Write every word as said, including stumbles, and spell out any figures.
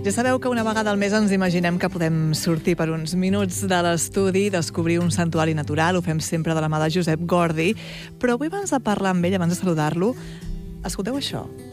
Ja sabeu que una vegada al mes ens imaginem que podem sortir per uns minuts de l'estudi, descobrir un santuari natural, ho fem sempre de la mà de Josep Gordi, però avui abans de parlar amb ell, abans de saludar-lo, escolteu això.